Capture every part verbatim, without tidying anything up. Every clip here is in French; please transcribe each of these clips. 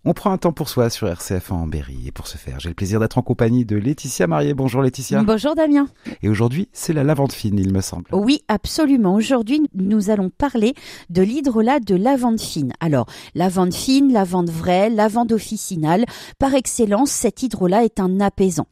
On prend un temps pour soi sur R C F en Berry et pour ce faire, j'ai le plaisir d'être en compagnie de Laetitia Marié. Bonjour Laetitia. Bonjour Damien. Et aujourd'hui, c'est la lavande fine, il me semble. Oui, absolument. Aujourd'hui, nous allons parler de l'hydrolat de lavande fine. Alors, lavande fine, lavande vraie, lavande officinale, par excellence, cet hydrolat est un apaisant.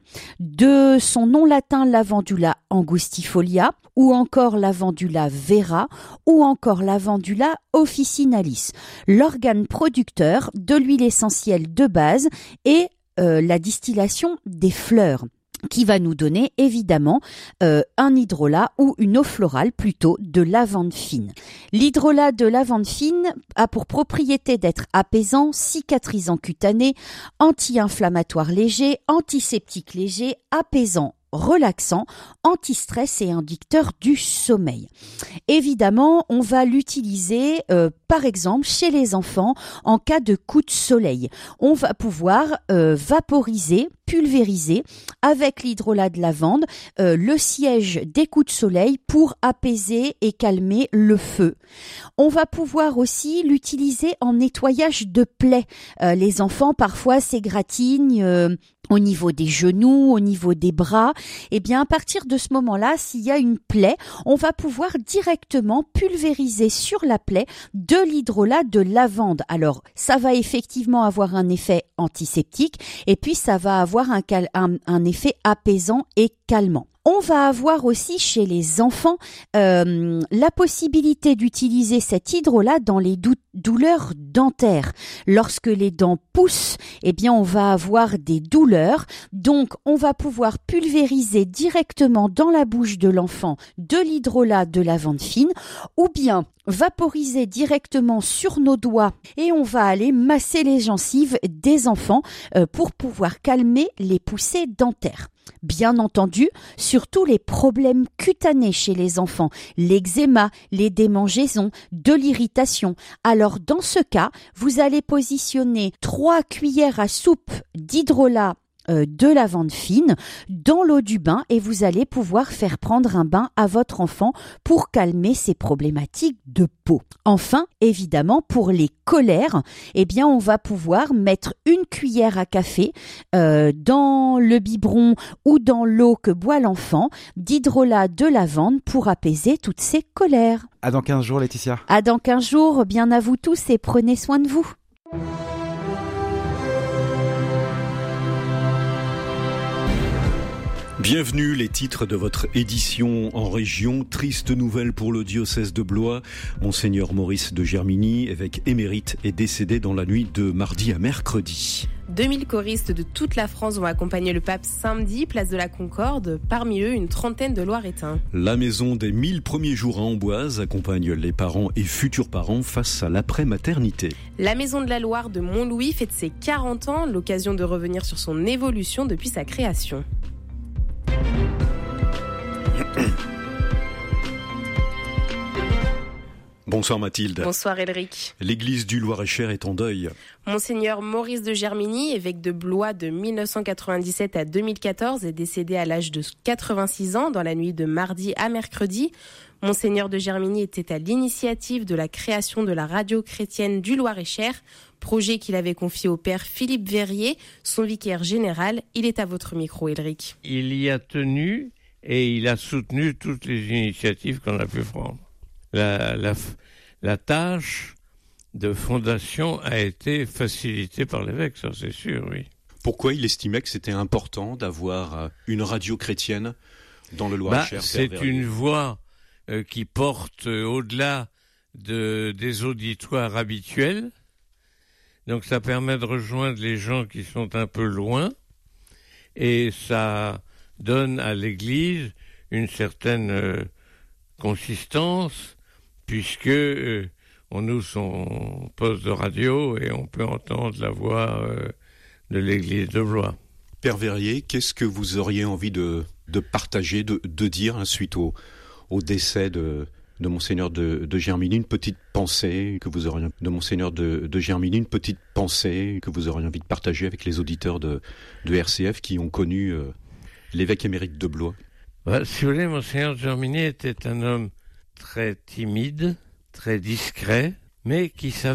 De son nom latin Lavandula angustifolia, ou encore Lavandula vera, ou encore Lavandula officinalis, l'organe producteur de l'huile essentielle de base et euh, la distillation des fleurs, qui va nous donner évidemment euh, un hydrolat ou une eau florale plutôt de lavande fine. L'hydrolat de lavande fine a pour propriété d'être apaisant, cicatrisant cutané, anti-inflammatoire léger, antiseptique léger, apaisant, relaxant, anti-stress et inducteur du sommeil. Évidemment, on va l'utiliser euh, par exemple chez les enfants en cas de coup de soleil. On va pouvoir euh, vaporiser, pulvériser avec l'hydrolat de lavande euh, le siège des coups de soleil pour apaiser et calmer le feu. On va pouvoir aussi l'utiliser en nettoyage de plaies. Euh, les enfants parfois s'égratignent euh, au niveau des genoux, au niveau des bras. Eh bien, à partir de ce moment-là, s'il y a une plaie, on va pouvoir directement pulvériser sur la plaie de l'hydrolat de lavande. Alors, ça va effectivement avoir un effet antiseptique et puis ça va avoir un, cal- un, un effet apaisant et calmant. On va avoir aussi chez les enfants euh, la possibilité d'utiliser cet hydrolat dans les dou- douleurs dentaires. Lorsque les dents poussent, eh bien on va avoir des douleurs. Donc on va pouvoir pulvériser directement dans la bouche de l'enfant de l'hydrolat de lavande fine ou bien vaporiser directement sur nos doigts et on va aller masser les gencives des enfants euh, pour pouvoir calmer les poussées dentaires. Bien entendu, surtout les problèmes cutanés chez les enfants, l'eczéma, les démangeaisons, de l'irritation. Alors dans ce cas, vous allez positionner trois cuillères à soupe d'hydrolat de lavande fine dans l'eau du bain et vous allez pouvoir faire prendre un bain à votre enfant pour calmer ses problématiques de peau. Enfin, évidemment, pour les colères, eh bien, on va pouvoir mettre une cuillère à café euh, dans le biberon ou dans l'eau que boit l'enfant d'hydrolat de lavande pour apaiser toutes ces colères. À dans quinze jours, Laetitia. À dans quinze jours, bien à vous tous et prenez soin de vous. Bienvenue, les titres de votre édition en région. Triste nouvelle pour le diocèse de Blois. Monseigneur Maurice de Germigny, évêque émérite, est décédé dans la nuit de mardi à mercredi. deux mille choristes de toute la France vont accompagner le pape samedi, place de la Concorde. Parmi eux, une trentaine de Loiretains. La maison des mille premiers jours à Amboise accompagne les parents et futurs parents face à l'après-maternité. La maison de la Loire de Montlouis fête ses quarante ans, l'occasion de revenir sur son évolution depuis sa création. Bonsoir Mathilde. Bonsoir Elric. L'église du Loir-et-Cher est en deuil. Monseigneur Maurice de Germigny, évêque de Blois de mille neuf cent quatre-vingt-dix-sept à deux mille quatorze, est décédé à l'âge de quatre-vingt-six ans dans la nuit de mardi à mercredi. Monseigneur de Germigny était à l'initiative de la création de la radio chrétienne du Loir-et-Cher, projet qu'il avait confié au père Philippe Verrier, son vicaire général. Il est à votre micro, Elric. Il y a tenu et il a soutenu toutes les initiatives qu'on a pu prendre. La, la, la tâche de fondation a été facilitée par l'évêque, ça c'est sûr, oui. Pourquoi il estimait que c'était important d'avoir une radio chrétienne dans le Loir-et-Cher? Bah, c'est une voix euh, qui porte euh, au-delà de, des auditoires habituels. Donc ça permet de rejoindre les gens qui sont un peu loin et ça donne à l'Église une certaine euh, consistance puisque euh, on ouvre son poste de radio et on peut entendre la voix euh, de l'Église de Blois. Père Verrier, qu'est-ce que vous auriez envie de, de partager, de, de dire hein, suite au, au décès de, de Monseigneur de, de Germigny, une petite pensée que vous auriez de Monseigneur de, de Germigny, une petite pensée que vous auriez envie de partager avec les auditeurs de, de R C F qui ont connu euh, l'évêque émérite de Blois? Bah, si vous voulez, Monseigneur de Germigny était un homme très timide, très discret, mais qui savait